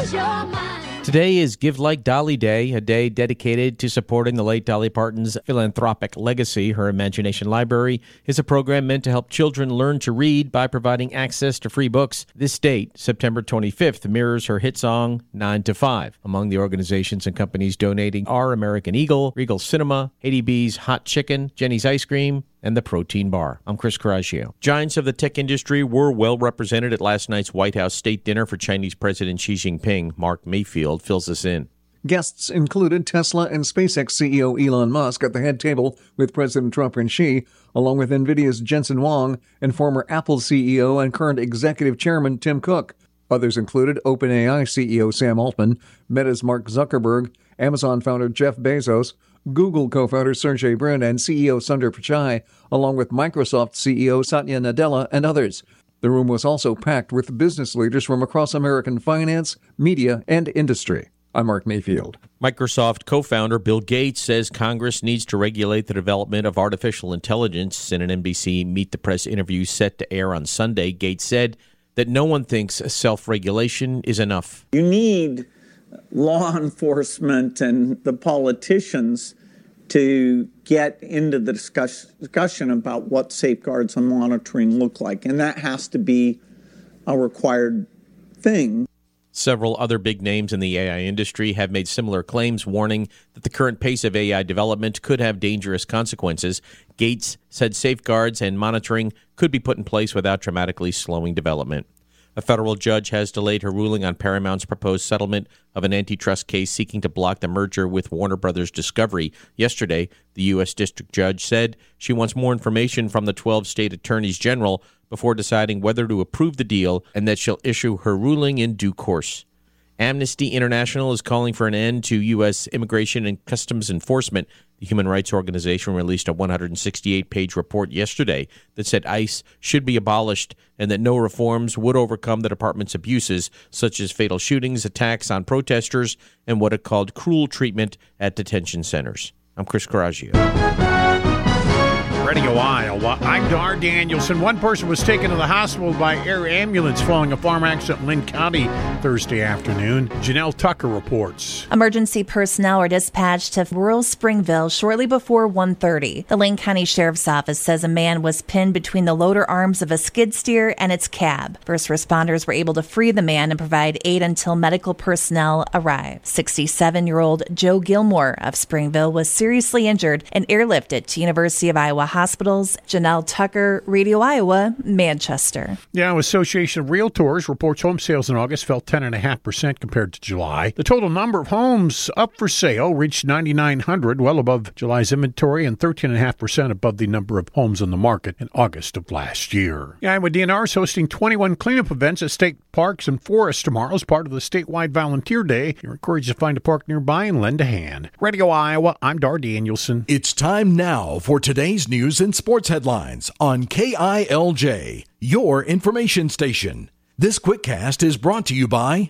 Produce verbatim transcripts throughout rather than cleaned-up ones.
ease your mind. Today is Give Like Dolly Day, a day dedicated to supporting the late Dolly Parton's philanthropic legacy. Her Imagination Library is a program meant to help children learn to read by providing access to free books. This date, September twenty-fifth, mirrors her hit song, nine to five. Among the organizations and companies donating are American Eagle, Regal Cinema, H D B's Hot Chicken, Jenny's Ice Cream, and the Protein Bar. I'm Chris Coraggio. Giants of the tech industry were well represented at last night's White House state dinner for Chinese President Xi Jinping. Mark Mayfield fills us in. Guests included Tesla and SpaceX C E O Elon Musk at the head table with President Trump and Xi, along with NVIDIA's Jensen Huang and former Apple C E O and current executive chairman Tim Cook. Others included OpenAI C E O Sam Altman, Meta's Mark Zuckerberg, Amazon founder Jeff Bezos, Google co-founder Sergey Brin and C E O Sundar Pichai, along with Microsoft C E O Satya Nadella and others. The room was also packed with business leaders from across American finance, media, and industry. I'm Mark Mayfield. Microsoft co-founder Bill Gates says Congress needs to regulate the development of artificial intelligence. In an N B C Meet the Press interview set to air on Sunday, Gates said that no one thinks self-regulation is enough. You need law enforcement and the politicians to get into the discuss- discussion about what safeguards and monitoring look like, and that has to be a required thing. Several other big names in the A I industry have made similar claims, warning that the current pace of A I development could have dangerous consequences. Gates said safeguards and monitoring could be put in place without dramatically slowing development. A federal judge has delayed her ruling on Paramount's proposed settlement of an antitrust case seeking to block the merger with Warner Brothers Discovery. Yesterday, the U S district judge said she wants more information from the twelve state attorneys general before deciding whether to approve the deal, and that she'll issue her ruling in due course. Amnesty International is calling for an end to U S Immigration and Customs Enforcement. The human rights organization released a one hundred sixty-eight page report yesterday that said ICE should be abolished and that no reforms would overcome the department's abuses, such as fatal shootings, attacks on protesters, and what it called cruel treatment at detention centers. I'm Chris Coraggio. Radio Iowa. I'm Dar Danielson. One person was taken to the hospital by air ambulance following a farm accident in Lynn County Thursday afternoon. Janelle Tucker reports. Emergency personnel were dispatched to rural Springville shortly before one thirty. The Lynn County Sheriff's Office says a man was pinned between the loader arms of a skid steer and its cab. First responders were able to free the man and provide aid until medical personnel arrived. sixty-seven-year-old Joe Gilmore of Springville was seriously injured and airlifted to University of Iowa Hospitals. Janelle Tucker, Radio Iowa, Manchester. The Iowa Association of Realtors reports home sales in August fell ten point five percent compared to July. The total number of homes up for sale reached nine thousand nine hundred, well above July's inventory and thirteen point five percent above the number of homes on the market in August of last year. The Iowa D N R is hosting twenty-one cleanup events at state parks and forests tomorrow as part of the statewide volunteer day. You're encouraged to find a park nearby and lend a hand. Radio Iowa, I'm Dar Danielson. It's time now for today's news and sports headlines on K I L J, your information station. This QuickCast is brought to you by...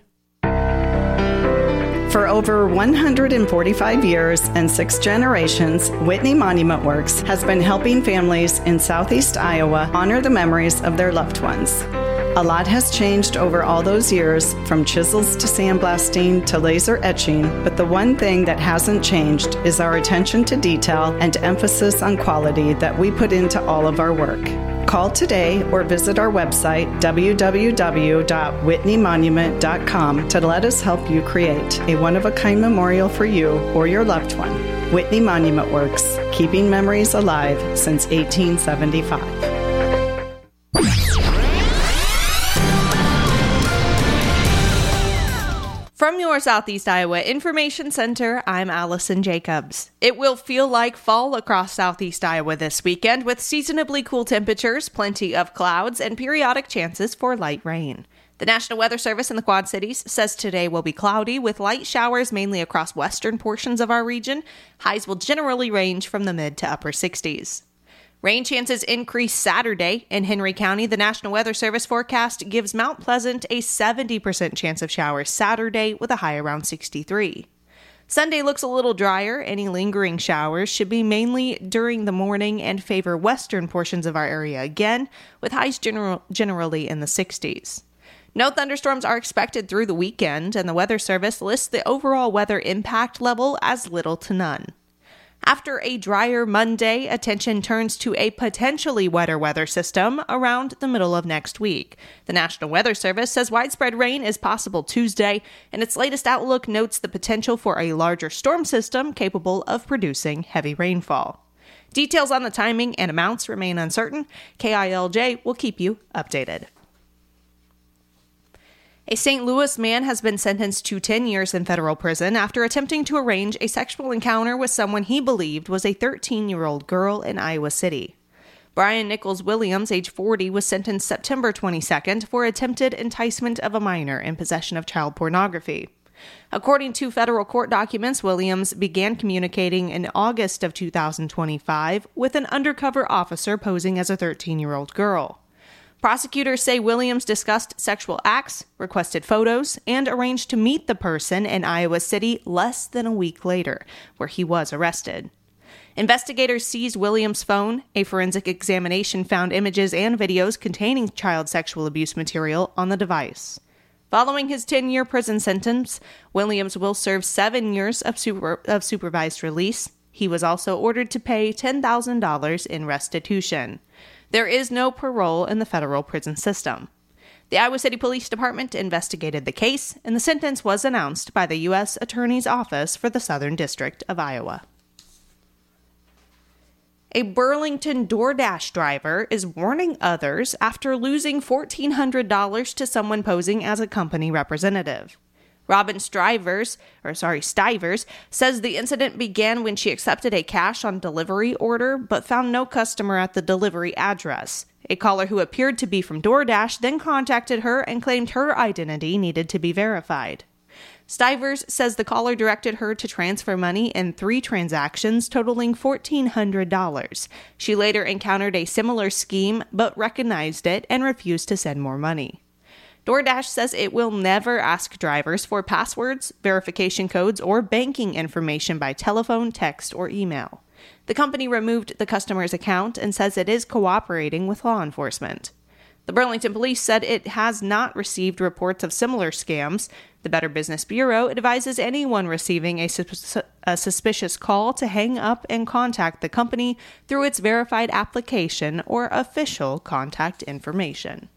For over one hundred forty-five years and six generations, Whitney Monument Works has been helping families in Southeast Iowa honor the memories of their loved ones. A lot has changed over all those years, from chisels to sandblasting to laser etching, but the one thing that hasn't changed is our attention to detail and emphasis on quality that we put into all of our work. Call today or visit our website, w w w dot whitney monument dot com, to let us help you create a one-of-a-kind memorial for you or your loved one. Whitney Monument Works, keeping memories alive since eighteen seventy-five. From your Southeast Iowa Information Center, I'm Allison Jacobs. It will feel like fall across Southeast Iowa this weekend with seasonably cool temperatures, plenty of clouds, and periodic chances for light rain. The National Weather Service in the Quad Cities says today will be cloudy with light showers mainly across western portions of our region. Highs will generally range from the mid to upper sixties. Rain chances increase Saturday. In Henry County, the National Weather Service forecast gives Mount Pleasant a seventy percent chance of showers Saturday with a high around sixty-three. Sunday looks a little drier. Any lingering showers should be mainly during the morning and favor western portions of our area again, with highs general, generally in the sixties. No thunderstorms are expected through the weekend, and the Weather Service lists the overall weather impact level as little to none. After a drier Monday, attention turns to a potentially wetter weather system around the middle of next week. The National Weather Service says widespread rain is possible Tuesday, and its latest outlook notes the potential for a larger storm system capable of producing heavy rainfall. Details on the timing and amounts remain uncertain. K I L J will keep you updated. A Saint Louis man has been sentenced to ten years in federal prison after attempting to arrange a sexual encounter with someone he believed was a thirteen-year-old girl in Iowa City. Brian Nichols Williams, age forty, was sentenced September twenty-second for attempted enticement of a minor in possession of child pornography. According to federal court documents, Williams began communicating in August of two thousand twenty-five with an undercover officer posing as a thirteen-year-old girl. Prosecutors say Williams discussed sexual acts, requested photos, and arranged to meet the person in Iowa City less than a week later, where he was arrested. Investigators seized Williams' phone. A forensic examination found images and videos containing child sexual abuse material on the device. Following his ten-year prison sentence, Williams will serve seven years of, super, of supervised release. He was also ordered to pay ten thousand dollars in restitution. There is no parole in the federal prison system. The Iowa City Police Department investigated the case, and the sentence was announced by the U S Attorney's Office for the Southern District of Iowa. A Burlington DoorDash driver is warning others after losing fourteen hundred dollars to someone posing as a company representative. Robin Stivers, or sorry, Stivers, says the incident began when she accepted a cash on delivery order but found no customer at the delivery address. A caller who appeared to be from DoorDash then contacted her and claimed her identity needed to be verified. Stivers says the caller directed her to transfer money in three transactions totaling fourteen hundred dollars. She later encountered a similar scheme but recognized it and refused to send more money. DoorDash says it will never ask drivers for passwords, verification codes, or banking information by telephone, text, or email. The company removed the customer's account and says it is cooperating with law enforcement. The Burlington Police said it has not received reports of similar scams. The Better Business Bureau advises anyone receiving a, sus- a suspicious call to hang up and contact the company through its verified application or official contact information.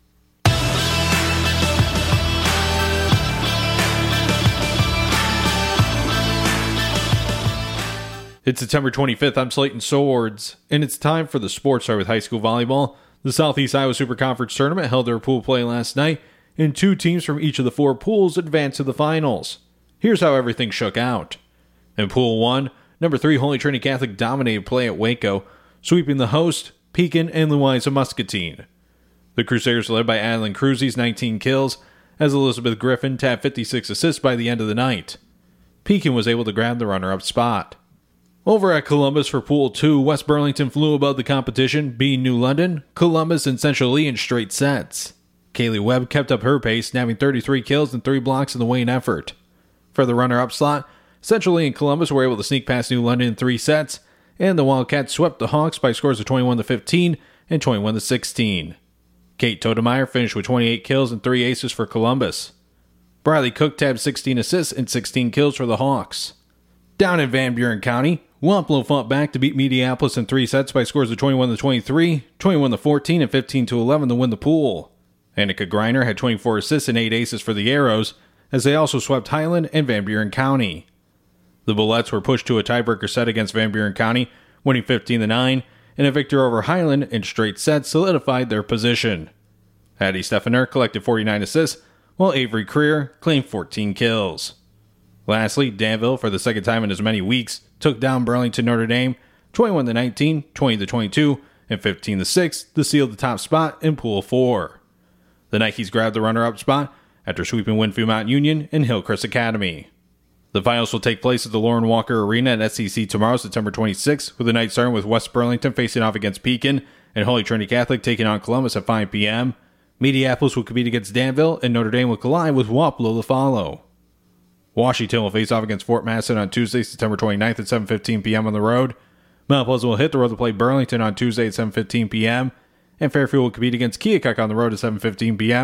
It's September twenty-fifth. I'm Slayton Swords, and it's time for the Sports Hour with high school volleyball. The Southeast Iowa Super Conference Tournament held their pool play last night, and two teams from each of the four pools advanced to the finals. Here's how everything shook out. In Pool one, number three Holy Trinity Catholic dominated play at Waco, sweeping the host, Pekin and Louisa Muscatine. The Crusaders led by Adeline Cruzy's nineteen kills, as Elizabeth Griffin tapped fifty-six assists by the end of the night. Pekin was able to grab the runner-up spot. Over at Columbus for Pool two, West Burlington flew above the competition, beating New London, Columbus, and Central Lee in straight sets. Kaylee Webb kept up her pace, snapping thirty-three kills and three blocks in the Wayne effort. For the runner-up slot, Central Lee and Columbus were able to sneak past New London in three sets, and the Wildcats swept the Hawks by scores of twenty-one to fifteen and twenty-one to sixteen. Kate Todemeyer finished with twenty-eight kills and three aces for Columbus. Briley Cook tabbed sixteen assists and sixteen kills for the Hawks. Down in Van Buren County, Wapello fought back to beat Mediapolis in three sets by scores of twenty-one to twenty-three, twenty-one to fourteen, and fifteen to eleven to win the pool. Annika Greiner had twenty-four assists and eight aces for the Arrows, as they also swept Highland and Van Buren County. The Bullets were pushed to a tiebreaker set against Van Buren County, winning fifteen to nine, and a victory over Highland in straight sets solidified their position. Addie Stephaner collected forty-nine assists, while Avery Creer claimed fourteen kills. Lastly, Danville, for the second time in as many weeks, took down Burlington Notre Dame twenty-one to nineteen, twenty to twenty-two, and fifteen to six to seal the top spot in Pool four. The Nikes grabbed the runner-up spot after sweeping Winfield Mount Union and Hillcrest Academy. The finals will take place at the Lauren Walker Arena at S E C tomorrow, September twenty-sixth, with the night starting with West Burlington facing off against Pekin and Holy Trinity Catholic taking on Columbus at five p.m. Mediapolis will compete against Danville, and Notre Dame will collide with Wapello to follow. Washington will face off against Fort Madison on Tuesday, September twenty-ninth at seven fifteen p.m. on the road. Mount Pleasant will hit the road to play Burlington on Tuesday at seven fifteen p.m. And Fairfield will compete against Keokuk on the road at seven fifteen p.m.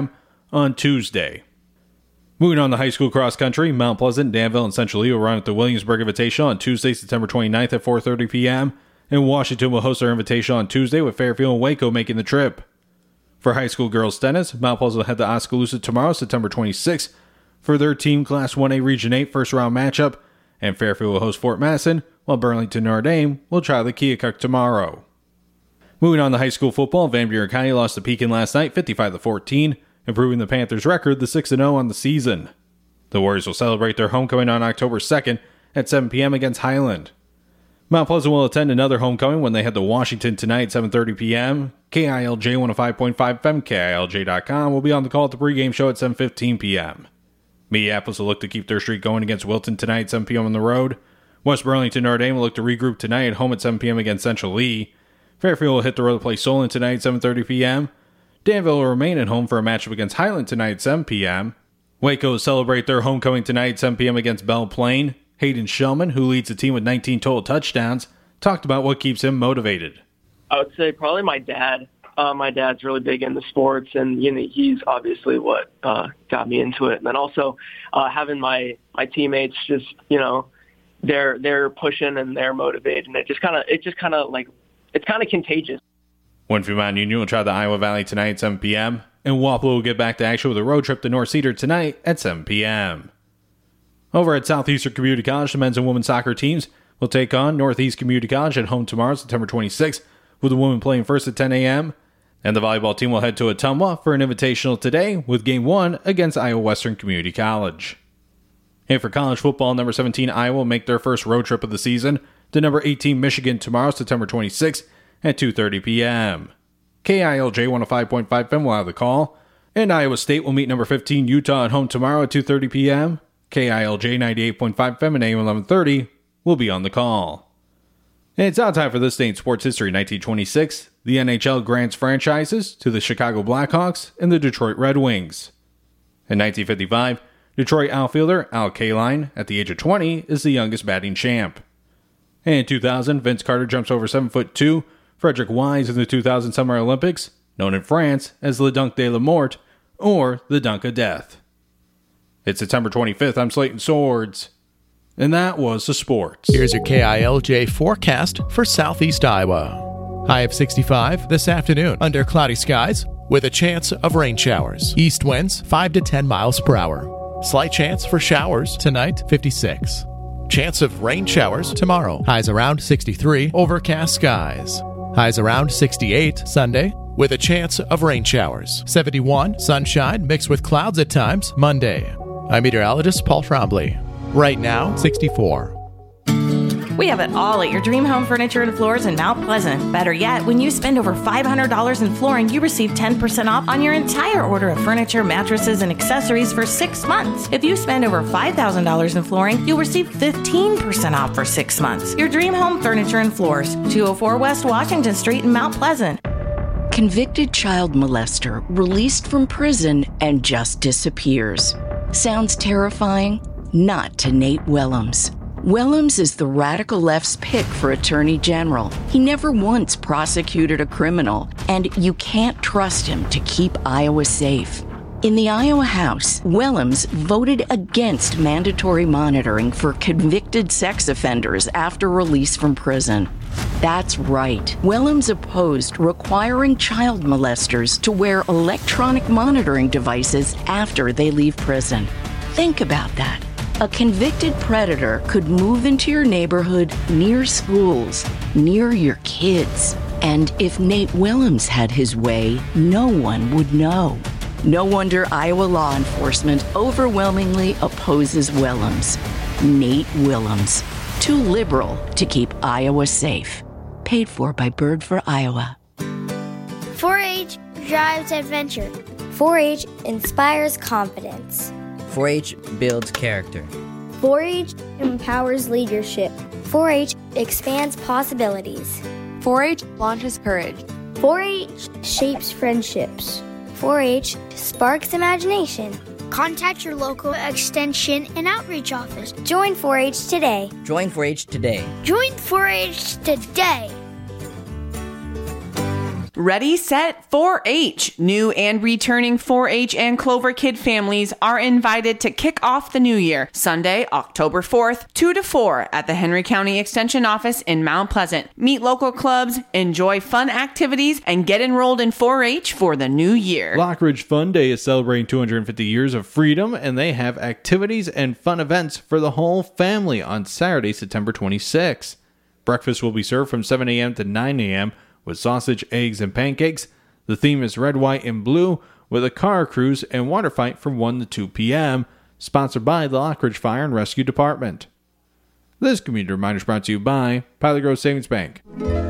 on Tuesday. Moving on to high school cross country, Mount Pleasant, Danville, and Central Lee will run at the Williamsburg Invitational on Tuesday, September twenty-ninth at four thirty p.m., and Washington will host their Invitational on Tuesday with Fairfield and Waco making the trip. For high school girls tennis, Mount Pleasant will head to Oskaloosa tomorrow, September twenty-sixth, for their team Class one A Region eight first round matchup, and Fairfield will host Fort Madison, while Burlington Notre Dame will try the Keokuk tomorrow. Moving on to high school football, Van Buren County lost to Pekin last night, fifty-five to fourteen, improving the Panthers' record to six and oh on the season. The Warriors will celebrate their homecoming on October second at seven p.m. against Highland. Mount Pleasant will attend another homecoming when they head to Washington tonight at seven thirty p.m. K I L J one oh five point five F M, K I L J dot com will be on the call at the pregame show at seven fifteen p.m. Minneapolis will look to keep their streak going against Wilton tonight at seven p.m. on the road. West Burlington Notre Dame will look to regroup tonight at home at seven p.m. against Central Lee. Fairfield will hit the road to play Solon tonight at seven thirty p.m. Danville will remain at home for a matchup against Highland tonight at seven p.m. Waco will celebrate their homecoming tonight at seven p.m. against Belle Plaine. Hayden Shellman, who leads the team with nineteen total touchdowns, talked about what keeps him motivated. I would say probably my dad. Uh, my dad's really big into sports, and you know, he's obviously what uh, got me into it. And then also uh, having my, my teammates just, you know, they're they're pushing and they're motivated, and it just kind of it just kind of like it's kind of contagious. Winfield Mountain Union will try the Iowa Valley tonight at seven p.m., and Wapello will get back to action with a road trip to North Cedar tonight at seven p.m. Over at Southeastern Community College, the men's and women's soccer teams will take on Northeast Community College at home tomorrow, September twenty-sixth, with the women playing first at ten a.m., and the volleyball team will head to Ottumwa for an invitational today with game one against Iowa Western Community College. And for college football, number seventeen Iowa will make their first road trip of the season to number eighteen Michigan tomorrow, September twenty-sixth at two thirty p.m. K I L J one oh five point five F M will have the call, and Iowa State will meet number fifteen Utah at home tomorrow at two thirty p.m. K I L J ninety-eight point five F M and A M eleven thirty will be on the call. And it's now time for this day in sports history. nineteen twenty-six, the N H L grants franchises to the Chicago Blackhawks and the Detroit Red Wings. In nineteen fifty-five, Detroit outfielder Al Kaline, at the age of twenty, is the youngest batting champ. And in two thousand, Vince Carter jumps over seven foot two Frederick Wise in the two thousand Summer Olympics, known in France as Le Dunk de la Mort, or the Dunk of Death. It's September twenty-fifth. I'm Slayton Swords. And that was the sports. Here's your K I L J forecast for Southeast Iowa. High of sixty-five this afternoon under cloudy skies with a chance of rain showers. East winds five to ten miles per hour. Slight chance for showers tonight, fifty-six. Chance of rain showers tomorrow. Highs around sixty-three, overcast skies. Highs around sixty-eight Sunday with a chance of rain showers. seventy-one, sunshine mixed with clouds at times Monday. I'm meteorologist Paul Trombley. Right now, sixty-four. We have it all at your Dream Home Furniture and Floors in Mount Pleasant. Better yet, when you spend over five hundred dollars in flooring, you receive ten percent off on your entire order of furniture, mattresses, and accessories for six months. If you spend over five thousand dollars in flooring, you'll receive fifteen percent off for six months. Your Dream Home Furniture and Floors, two oh four West Washington Street in Mount Pleasant. Convicted child molester released from prison and just disappears. Sounds terrifying? Not to Nate Willems. Willems is the radical left's pick for Attorney General. He never once prosecuted a criminal, and you can't trust him to keep Iowa safe. In the Iowa House, Willems voted against mandatory monitoring for convicted sex offenders after release from prison. That's right. Willems opposed requiring child molesters to wear electronic monitoring devices after they leave prison. Think about that. A convicted predator could move into your neighborhood near schools, near your kids. And if Nate Willems had his way, no one would know. No wonder Iowa law enforcement overwhelmingly opposes Willems. Nate Willems. Too liberal to keep Iowa safe. Paid for by Bird for Iowa. four H drives adventure. four H inspires confidence. four H builds character. four H empowers leadership. four H expands possibilities. four H launches courage. four H shapes friendships. four H sparks imagination. Contact your local extension and outreach office. Join four H today. Join four H today. Join four H today. Ready, set, four H. New and returning four H and Clover Kid families are invited to kick off the new year, Sunday, October fourth, two to four at the Henry County Extension Office in Mount Pleasant. Meet local clubs, enjoy fun activities, and get enrolled in four H for the new year. Lockridge Fun Day is celebrating two hundred fifty years of freedom, and they have activities and fun events for the whole family on Saturday, September twenty-sixth. Breakfast will be served from seven a.m. to nine a.m. with sausage, eggs, and pancakes. The theme is red, white, and blue, with a car cruise and water fight from one to two p.m., sponsored by the Lockridge Fire and Rescue Department. This community reminder is brought to you by Pilot Grove Savings Bank.